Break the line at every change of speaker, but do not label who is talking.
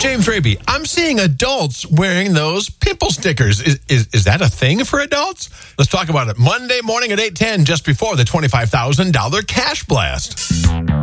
James Raby. I'm seeing adults wearing those pimple stickers. Is that a thing for adults? Let's talk about it Monday morning at 8:10, just before the $25,000 cash blast.